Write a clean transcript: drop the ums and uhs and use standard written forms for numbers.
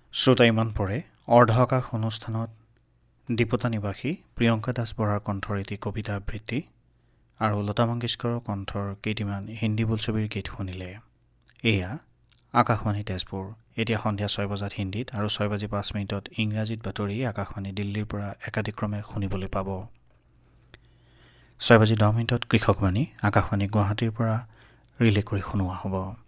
শ্ৰোতা ইমান পৰে অৰ্ধ আকাশ অনুষ্ঠানত দীপতা নিবাসী প্ৰিয়ংকা দাস বৰাৰ কণ্ঠৰ এটি কবিতা আবৃত্তি আৰু লতা মংগেশকাৰৰ কণ্ঠৰ কেইটিমান হিন্দী বোলছবিৰ গীত শুনিলে। এয়া আকাশবাণী তেজপুৰ। এতিয়া সন্ধিয়া 6 বজাত হিন্দীত আৰু 6:05 ইংৰাজীত বাতৰি আকাশবাণী দিল্লীৰ পৰা একাদিক্ৰমে শুনিবলৈ পাব। 6:10 কৃষকবাণী আকাশবাণী গুৱাহাটীৰ পৰা ৰিলে কৰি শুনোৱা হ'ব।